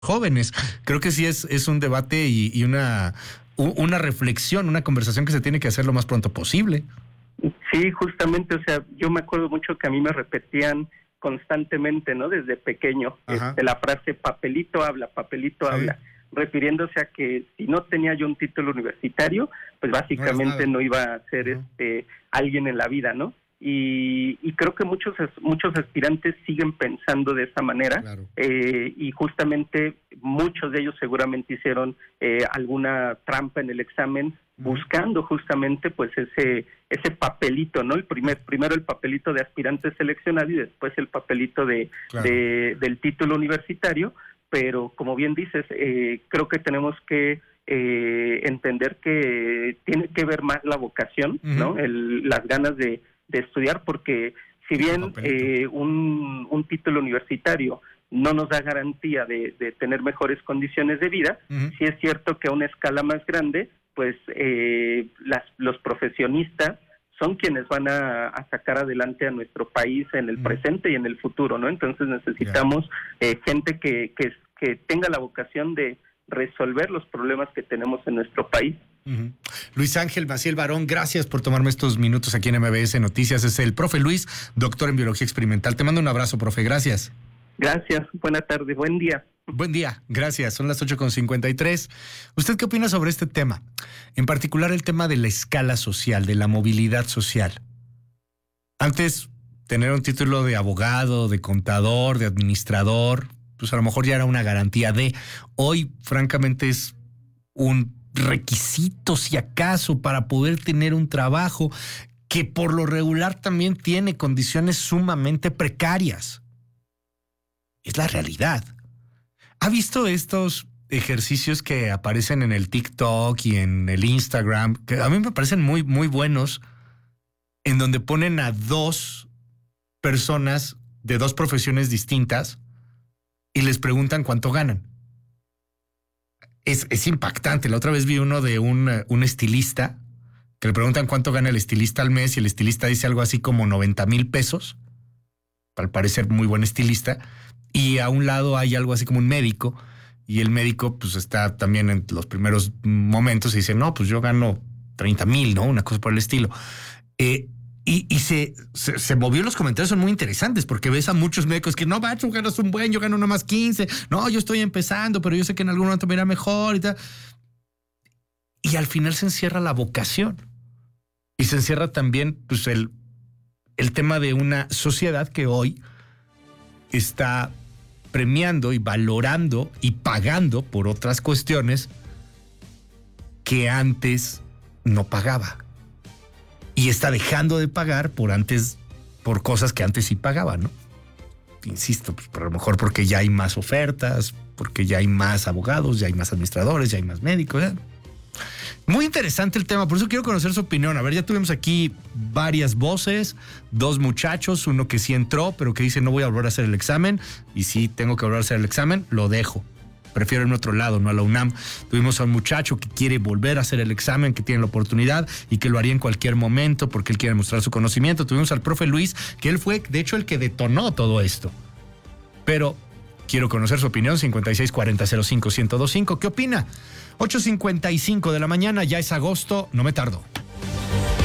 jóvenes. Creo que sí es un debate y una reflexión, una conversación que se tiene que hacer lo más pronto posible. Sí, justamente, o sea, yo me acuerdo mucho que a mí me repetían constantemente, ¿no? Desde pequeño, la frase papelito habla, refiriéndose a que si no tenía yo un título universitario, pues básicamente no iba a ser alguien en la vida, ¿no? Y creo que muchos aspirantes siguen pensando de esa manera, claro. Y justamente muchos de ellos seguramente hicieron alguna trampa en el examen, buscando justamente pues ese papelito, ¿no? Primero el papelito de aspirante seleccionado y después el papelito del título universitario, pero como bien dices, creo que tenemos que entender que tiene que ver más la vocación, ¿no? Las ganas de estudiar, porque si bien un título universitario no nos da garantía de tener mejores condiciones de vida, sí es cierto que a una escala más grande, pues los profesionistas son quienes van a sacar adelante a nuestro país en el presente y en el futuro, ¿no? Entonces necesitamos gente que tenga la vocación de resolver los problemas que tenemos en nuestro país. Luis Ángel Maciel Barón, gracias por tomarme estos minutos aquí en MBS Noticias. Es el profe Luis, doctor en biología experimental. Te mando un abrazo, profe, gracias. Gracias, buena tarde, buen día. Buen día, gracias. Son las 8:53. ¿Usted qué opina sobre este tema? En particular el tema de la escala social, de la movilidad social. Antes, tener un título de abogado, de contador, de administrador, pues a lo mejor ya era una garantía de. Hoy, francamente, es un requisito, si acaso, para poder tener un trabajo que por lo regular también tiene condiciones sumamente precarias. Es la realidad. ¿Ha visto estos ejercicios que aparecen en el TikTok y en el Instagram? Que a mí me parecen muy, muy buenos, en donde ponen a dos personas de dos profesiones distintas y les preguntan cuánto ganan. Es impactante. La otra vez vi uno de un estilista que le preguntan cuánto gana el estilista al mes y el estilista dice algo así como 90,000 pesos. Al parecer muy buen estilista. Y a un lado hay algo así como un médico y el médico pues está también en los primeros momentos y dice, no, pues yo gano 30,000, ¿no? Una cosa por el estilo. Y se movió, los comentarios son muy interesantes porque ves a muchos médicos que no, macho, ganas un buen, yo gano nomás 15. No, yo estoy empezando, pero yo sé que en algún momento me irá mejor y tal. Y al final se encierra la vocación. Y se encierra también pues el tema de una sociedad que hoy está premiando y valorando y pagando por otras cuestiones que antes no pagaba. Y está dejando de pagar por cosas que antes sí pagaban, ¿no? Insisto, pues, a lo mejor porque ya hay más ofertas, porque ya hay más abogados, ya hay más administradores, ya hay más médicos, ¿eh? Muy interesante el tema, por eso quiero conocer su opinión. A ver, ya tuvimos aquí varias voces, dos muchachos, uno que sí entró, pero que dice no voy a volver a hacer el examen, y si tengo que volver a hacer el examen, lo dejo. Prefiero en otro lado, no a la UNAM. Tuvimos a un muchacho que quiere volver a hacer el examen, que tiene la oportunidad y que lo haría en cualquier momento porque él quiere mostrar su conocimiento. Tuvimos al profe Luis, que él fue, de hecho, el que detonó todo esto. Pero quiero conocer su opinión, 5640-05-1025. ¿Qué opina? 8:55 de la mañana, ya es agosto, no me tardo.